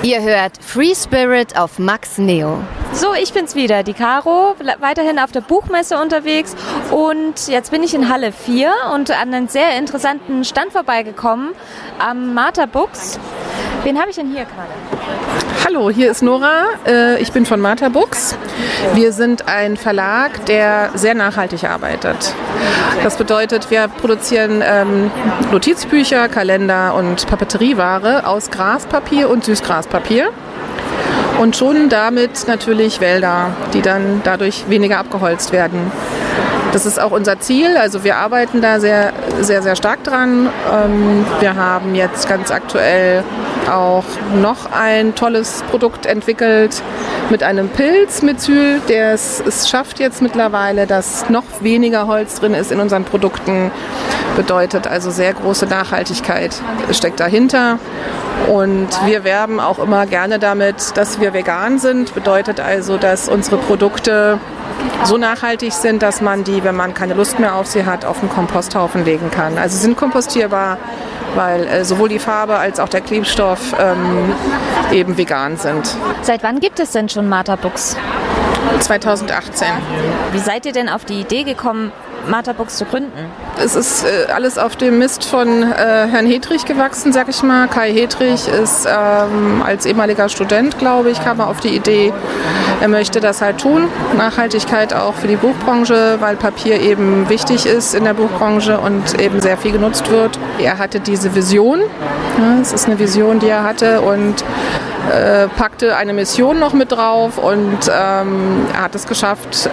Ihr hört Free Spirit auf Max Neo. So, ich bin's wieder, die Caro, weiterhin auf der Buchmesse unterwegs und jetzt bin ich in Halle 4 und an einem sehr interessanten Stand vorbeigekommen am Martha Books. Wen habe ich denn hier gerade? Hallo, hier ist Nora. Ich bin von Martha Books. Wir sind ein Verlag, der sehr nachhaltig arbeitet. Das bedeutet, wir produzieren Notizbücher, Kalender und Papeterieware aus Graspapier und Süßgraspapier. Und schon damit natürlich Wälder, die dann dadurch weniger abgeholzt werden. Das ist auch unser Ziel, also wir arbeiten da sehr, sehr, sehr stark dran. Wir haben jetzt ganz aktuell auch noch ein tolles Produkt entwickelt mit einem Pilzmethyl, der es schafft jetzt mittlerweile, dass noch weniger Holz drin ist in unseren Produkten. Bedeutet also sehr große Nachhaltigkeit steckt dahinter. Und wir werben auch immer gerne damit, dass wir vegan sind. Bedeutet also, dass unsere Produkte so nachhaltig sind, dass man die, wenn man keine Lust mehr auf sie hat, auf den Komposthaufen legen kann. Also sie sind kompostierbar, weil sowohl die Farbe als auch der Klebstoff eben vegan sind. Seit wann gibt es denn schon Martha Books? 2018. Wie seid ihr denn auf die Idee gekommen, Martha Books zu gründen? Es ist alles auf dem Mist von Herrn Hedrich gewachsen, sag ich mal. Kai Hedrich ist als ehemaliger Student, glaube ich, kam er auf die Idee, er möchte das halt tun. Nachhaltigkeit auch für die Buchbranche, weil Papier eben wichtig ist in der Buchbranche und eben sehr viel genutzt wird. Er hatte diese Vision, ja, es ist eine Vision, die er hatte und packte eine Mission noch mit drauf und er hat es geschafft,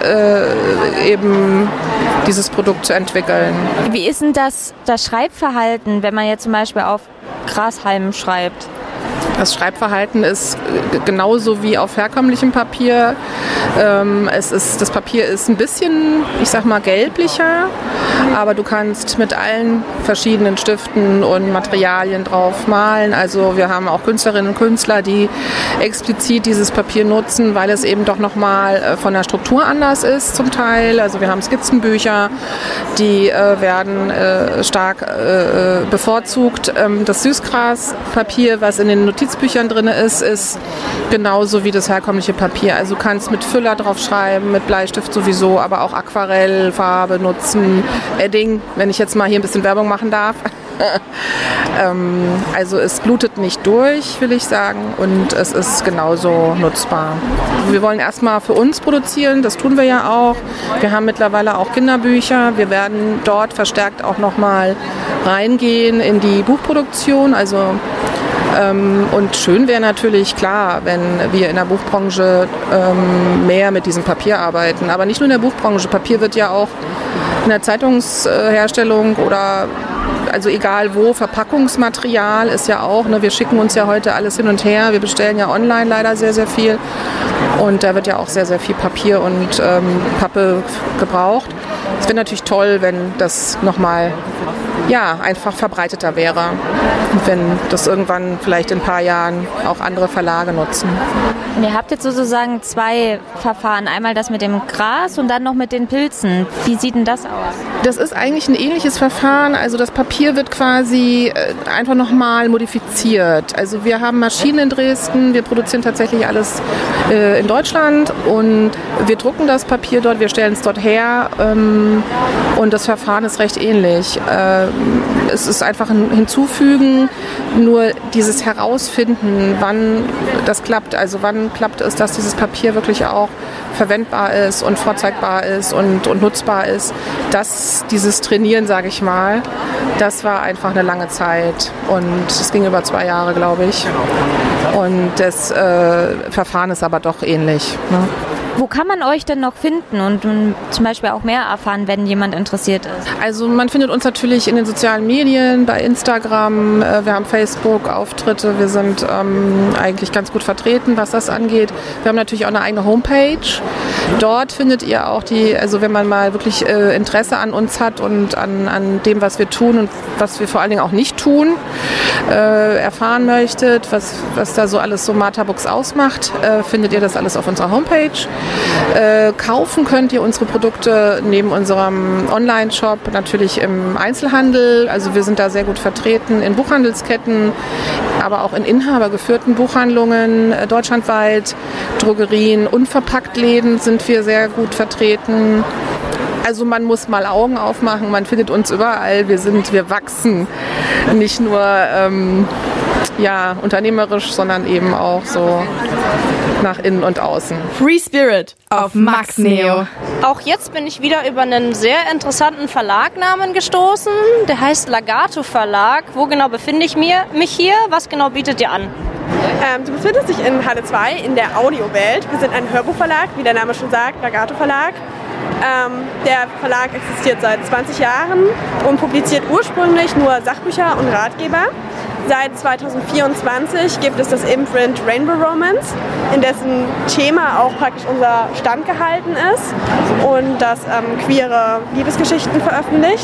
eben dieses Produkt zu entwickeln. Wie ist denn das Schreibverhalten, wenn man jetzt zum Beispiel auf Grashalmen schreibt? Das Schreibverhalten ist genauso wie auf herkömmlichem Papier. Das Papier ist ein bisschen, ich sag mal, gelblicher, aber du kannst mit allen verschiedenen Stiften und Materialien drauf malen. Also wir haben auch Künstlerinnen und Künstler, die explizit dieses Papier nutzen, weil es eben doch nochmal von der Struktur anders ist zum Teil. Also wir haben Skizzenbücher, die werden stark bevorzugt. Das Süßgraspapier, was in den Notizbüchern drin ist genauso wie das herkömmliche Papier. Also du kannst mit Füller drauf schreiben, mit Bleistift sowieso, aber auch Aquarellfarbe nutzen, Edding, wenn ich jetzt mal hier ein bisschen Werbung machen darf. Also es blutet nicht durch, will ich sagen, und es ist genauso nutzbar. Wir wollen erstmal für uns produzieren, das tun wir ja auch. Wir haben mittlerweile auch Kinderbücher. Wir werden dort verstärkt auch nochmal reingehen in die Buchproduktion. Also und schön wäre natürlich, klar, wenn wir in der Buchbranche mehr mit diesem Papier arbeiten. Aber nicht nur in der Buchbranche. Papier wird ja auch in der Zeitungsherstellung oder also egal wo, Verpackungsmaterial ist ja auch, ne, wir schicken uns ja heute alles hin und her, wir bestellen ja online leider sehr, sehr viel und da wird ja auch sehr, sehr viel Papier und Pappe gebraucht. Es wäre natürlich toll, wenn das nochmal einfach verbreiteter wäre und wenn das irgendwann vielleicht in ein paar Jahren auch andere Verlage nutzen. Und ihr habt jetzt sozusagen zwei Verfahren, einmal das mit dem Gras und dann noch mit den Pilzen. Wie sieht denn das aus? Das ist eigentlich ein ähnliches Verfahren, also das Papier wird quasi einfach nochmal modifiziert. Also wir haben Maschinen in Dresden, wir produzieren tatsächlich alles in Deutschland und wir drucken das Papier dort, wir stellen es dort her und das Verfahren ist recht ähnlich. Es ist einfach ein Hinzufügen, nur dieses Herausfinden, wann das klappt, also wann klappt es, dass dieses Papier wirklich auch verwendbar ist und vorzeigbar ist und nutzbar ist. Dieses Trainieren, sage ich mal, das war einfach eine lange Zeit und es ging über 2 Jahre, glaube ich. Und das Verfahren ist aber doch ähnlich. Ne? Wo kann man euch denn noch finden und zum Beispiel auch mehr erfahren, wenn jemand interessiert ist? Also man findet uns natürlich in den sozialen Medien, bei Instagram, wir haben Facebook-Auftritte, wir sind eigentlich ganz gut vertreten, was das angeht. Wir haben natürlich auch eine eigene Homepage. Dort findet ihr auch also wenn man mal wirklich Interesse an uns hat und an dem, was wir tun und was wir vor allen Dingen auch nicht tun, erfahren möchtet, was da so alles so Martha Books ausmacht, findet ihr das alles auf unserer Homepage. Kaufen könnt ihr unsere Produkte neben unserem Online-Shop natürlich im Einzelhandel. Also wir sind da sehr gut vertreten in Buchhandelsketten, aber auch in inhabergeführten Buchhandlungen deutschlandweit, Drogerien, Unverpacktläden sind wir sehr gut vertreten. Also man muss mal Augen aufmachen, man findet uns überall. Wir wachsen nicht nur unternehmerisch, sondern eben auch so nach innen und außen. Free Spirit auf Max Neo. Auch jetzt bin ich wieder über einen sehr interessanten Verlagnamen gestoßen. Der heißt Lagato Verlag. Wo genau befinde ich mich hier? Was genau bietet ihr an? Du befindest dich in Halle 2 in der Audiowelt. Wir sind ein Hörbuchverlag, wie der Name schon sagt, Lagato Verlag. Der Verlag existiert seit 20 Jahren und publiziert ursprünglich nur Sachbücher und Ratgeber. Seit 2024 gibt es das Imprint Rainbow Romance, in dessen Thema auch praktisch unser Stand gehalten ist und das queere Liebesgeschichten veröffentlicht.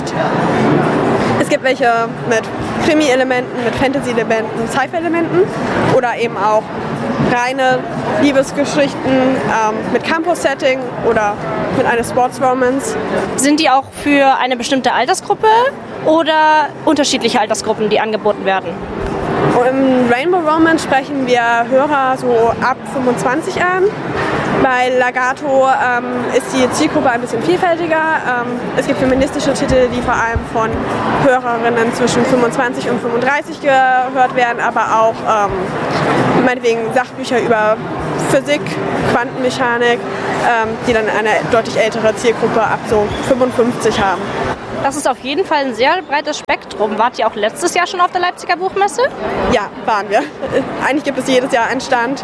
Es gibt welche mit Krimi-Elementen, mit Fantasy-Elementen, Sci-Fi-Elementen oder eben auch reine Liebesgeschichten mit Campus-Setting oder mit einer Sports-Romance. Sind die auch für eine bestimmte Altersgruppe oder unterschiedliche Altersgruppen, die angeboten werden? Im Rainbow Romance sprechen wir Hörer so ab 25 an. Bei Lagato ist die Zielgruppe ein bisschen vielfältiger. Es gibt feministische Titel, die vor allem von Hörerinnen zwischen 25 und 35 gehört werden, aber auch meinetwegen Sachbücher über Physik, Quantenmechanik, die dann eine deutlich ältere Zielgruppe ab so 55 haben. Das ist auf jeden Fall ein sehr breites Spektrum. Wart ihr auch letztes Jahr schon auf der Leipziger Buchmesse? Ja, waren wir. Eigentlich gibt es jedes Jahr einen Stand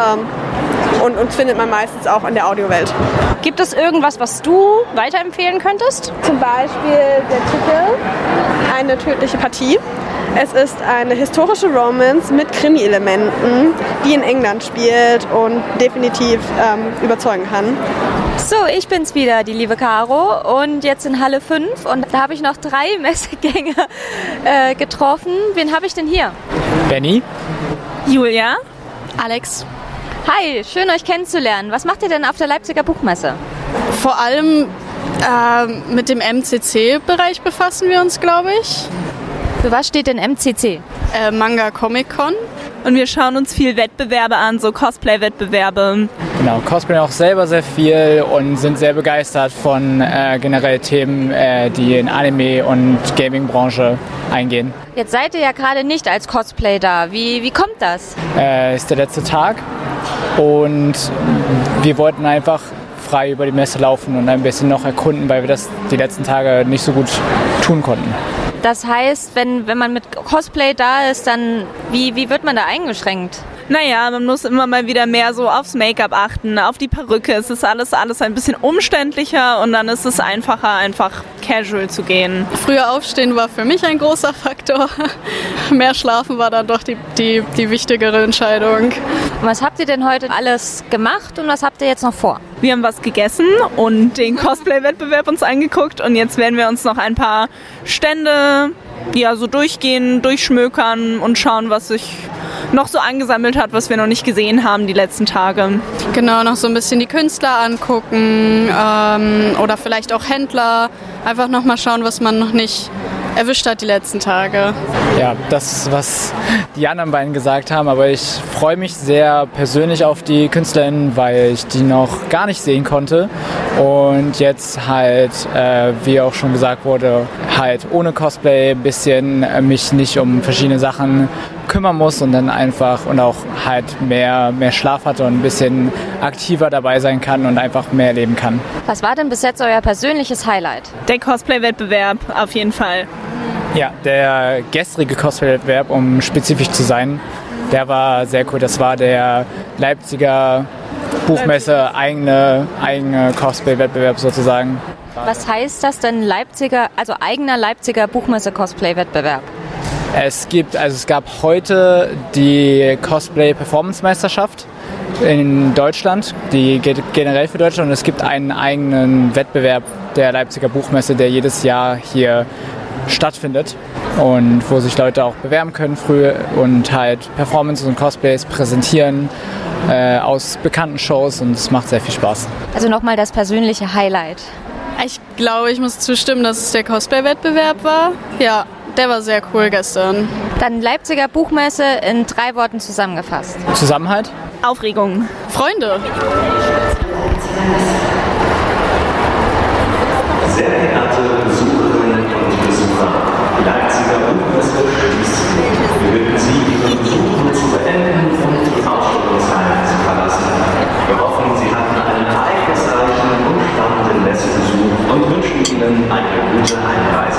und uns findet man meistens auch in der Audiowelt. Gibt es irgendwas, was du weiterempfehlen könntest? Zum Beispiel der Titel Eine tödliche Partie. Es ist eine historische Romance mit Krimi-Elementen, die in England spielt und definitiv überzeugen kann. So, ich bin's wieder, die liebe Caro, und jetzt in Halle 5 und da habe ich noch 3 Messegänger getroffen. Wen habe ich denn hier? Benny. Julia. Alex. Hi, schön euch kennenzulernen. Was macht ihr denn auf der Leipziger Buchmesse? Vor allem mit dem MCC-Bereich befassen wir uns, glaube ich. Für was steht denn MCC? Manga Comic Con. Und wir schauen uns viel Wettbewerbe an, so Cosplay-Wettbewerbe. Genau, cosplayen auch selber sehr viel und sind sehr begeistert von generell Themen, die in Anime- und Gaming-Branche eingehen. Jetzt seid ihr ja gerade nicht als Cosplay da. Wie kommt das? Ist der letzte Tag und wir wollten einfach frei über die Messe laufen und ein bisschen noch erkunden, weil wir das die letzten Tage nicht so gut tun konnten. Das heißt, wenn man mit Cosplay da ist, dann wie wird man da eingeschränkt? Naja, man muss immer mal wieder mehr so aufs Make-up achten, auf die Perücke. Es ist alles ein bisschen umständlicher und dann ist es einfacher, einfach casual zu gehen. Früher aufstehen war für mich ein großer Faktor. Mehr schlafen war dann doch die wichtigere Entscheidung. Und was habt ihr denn heute alles gemacht und was habt ihr jetzt noch vor? Wir haben was gegessen und den Cosplay-Wettbewerb uns angeguckt und jetzt werden wir uns noch ein paar Stände so durchgehen, durchschmökern und schauen, was sich noch so angesammelt hat, was wir noch nicht gesehen haben die letzten Tage. Genau, noch so ein bisschen die Künstler angucken oder vielleicht auch Händler. Einfach noch mal schauen, was man noch nicht erwischt hat die letzten Tage. Ja, das, was die anderen beiden gesagt haben, aber ich freue mich sehr persönlich auf die KünstlerInnen, weil ich die noch gar nicht sehen konnte und jetzt halt, wie auch schon gesagt wurde, halt ohne Cosplay ein bisschen mich nicht um verschiedene Sachen kümmern muss und dann einfach und auch halt mehr Schlaf hatte und ein bisschen aktiver dabei sein kann und einfach mehr erleben kann. Was war denn bis jetzt euer persönliches Highlight? Der Cosplay-Wettbewerb auf jeden Fall. Ja, der gestrige Cosplay-Wettbewerb, um spezifisch zu sein, der war sehr cool. Das war der Leipziger Buchmesse eigene Cosplay-Wettbewerb sozusagen. Was heißt das denn eigener Leipziger Buchmesse-Cosplay-Wettbewerb? Es gab heute die Cosplay-Performance-Meisterschaft in Deutschland, die geht generell für Deutschland und es gibt einen eigenen Wettbewerb der Leipziger Buchmesse, der jedes Jahr hier stattfindet und wo sich Leute auch bewerben können früh und halt Performances und Cosplays präsentieren aus bekannten Shows und es macht sehr viel Spaß. Also nochmal das persönliche Highlight. Ich glaube, ich muss zustimmen, dass es der Cosplay-Wettbewerb war. Ja, der war sehr cool gestern. Dann Leipziger Buchmesse in 3 Worten zusammengefasst. Zusammenhalt? Aufregung. Freunde. Sehr geehrte Besucherinnen und Besucher, die Leipziger Buchmesse schließt. Wir bitten Sie, Ihren Besuch nun zu beenden und die Ausstellungshalle zu verlassen. Wir hoffen, Sie hatten einen ereignisreichen und spannenden Messebesuch und wünschen Ihnen eine gute Heimreise.